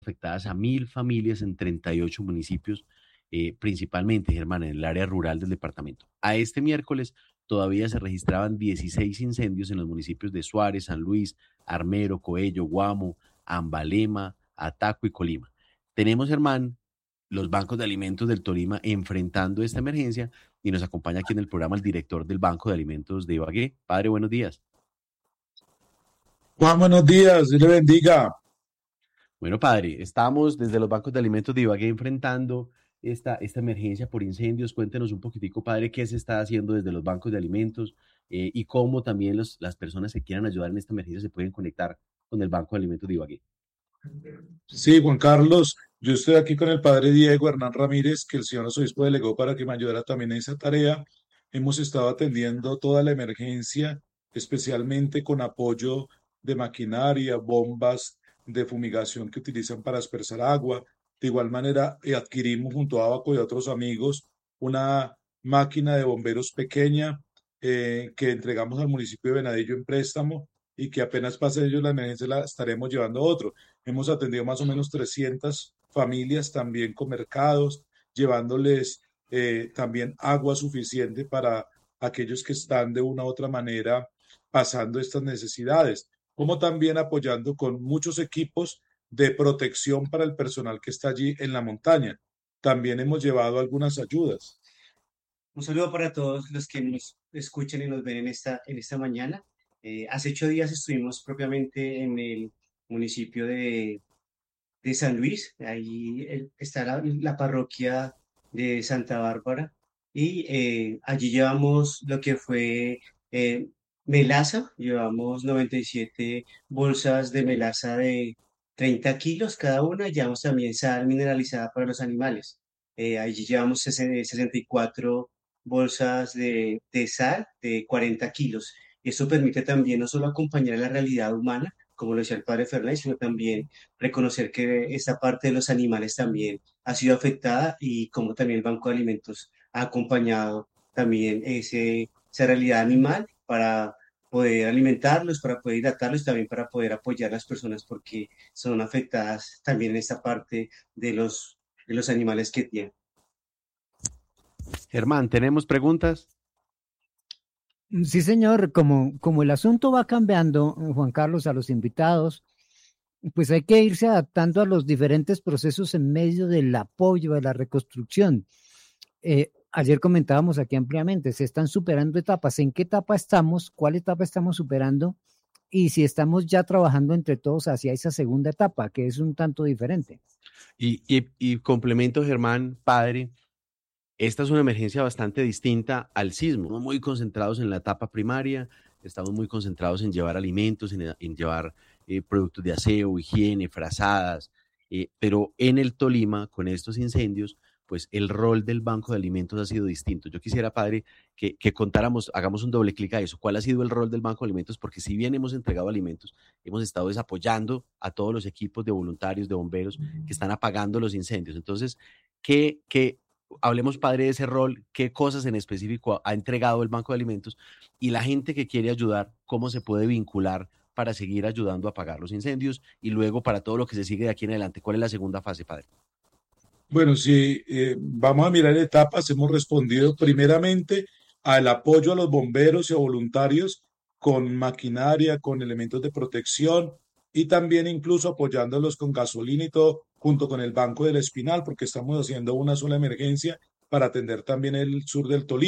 afectadas a 1.000 familias en 38 municipios, principalmente, Germán, en el área rural del departamento. A este miércoles todavía se registraban 16 incendios en los municipios de Suárez, San Luis, Armero, Coello, Guamo, Ambalema, Ataco y Colima. Tenemos, Germán, los bancos de alimentos del Tolima enfrentando esta emergencia y nos acompaña aquí en el programa el director del Banco de Alimentos de Ibagué. Padre, buenos días. Juan, buenos días, Dios le bendiga. Bueno, padre, estamos desde los bancos de alimentos de Ibagué enfrentando esta emergencia por incendios. Cuéntenos un poquitico, padre, qué se está haciendo desde los bancos de alimentos y cómo también las personas que quieran ayudar en esta emergencia se pueden conectar con el Banco de Alimentos de Ibagué. Sí, Juan Carlos, yo estoy aquí con el padre Diego Hernán Ramírez, que el señor arzobispo delegó para que me ayudara también en esa tarea. Hemos estado atendiendo toda la emergencia, especialmente con apoyo de maquinaria, bombas de fumigación que utilizan para aspersar agua. De igual manera, adquirimos junto a Abaco y a otros amigos una máquina de bomberos pequeña que entregamos al municipio de Venadillo en préstamo y que apenas pase ellos la emergencia la estaremos llevando a otro. Hemos atendido más o menos 300 familias también con mercados, llevándoles también agua suficiente para aquellos que están de una u otra manera pasando estas necesidades, como también apoyando con muchos equipos de protección para el personal que está allí en la montaña. También hemos llevado algunas ayudas. Un saludo para todos los que nos escuchan y nos ven en esta mañana. Hace 8 días estuvimos propiamente en el municipio de San Luis. Ahí está la parroquia de Santa Bárbara. Y allí llevamos lo que fue eh, melaza. Llevamos 97 bolsas de melaza de 30 kilos cada una. Llevamos también sal mineralizada para los animales. Allí llevamos 64 bolsas de sal de 40 kilos. Esto permite también no solo acompañar a la realidad humana, como lo decía el padre Fernández, sino también reconocer que esta parte de los animales también ha sido afectada y como también el Banco de Alimentos ha acompañado también esa realidad animal para poder alimentarlos, para poder hidratarlos, también para poder apoyar a las personas porque son afectadas también en esta parte de los animales que tienen. Germán, ¿tenemos preguntas? Sí, señor, como el asunto va cambiando, Juan Carlos, a los invitados, pues hay que irse adaptando a los diferentes procesos en medio del apoyo, de la reconstrucción. Ayer comentábamos aquí ampliamente, se están superando etapas. ¿En qué etapa estamos? ¿Cuál etapa estamos superando? Y si estamos ya trabajando entre todos hacia esa segunda etapa, que es un tanto diferente. Y complemento, Germán, padre. Esta es una emergencia bastante distinta al sismo. Estamos muy concentrados en la etapa primaria, estamos muy concentrados en llevar alimentos, en llevar productos de aseo, higiene, frazadas, pero en el Tolima, con estos incendios, pues el rol del Banco de Alimentos ha sido distinto. Yo quisiera, padre, que contáramos, hagamos un doble clic a eso. ¿Cuál ha sido el rol del Banco de Alimentos? Porque si bien hemos entregado alimentos, hemos estado apoyando a todos los equipos de voluntarios, de bomberos que están apagando los incendios. Entonces, hablemos, padre, de ese rol, qué cosas en específico ha entregado el Banco de Alimentos y la gente que quiere ayudar, cómo se puede vincular para seguir ayudando a apagar los incendios y luego para todo lo que se sigue de aquí en adelante. ¿Cuál es la segunda fase, padre? Bueno, si vamos a mirar etapas, hemos respondido primeramente al apoyo a los bomberos y a voluntarios con maquinaria, con elementos de protección y también incluso apoyándolos con gasolina y todo, junto con el Banco del Espinal, porque estamos haciendo una sola emergencia para atender también el sur del Tolima.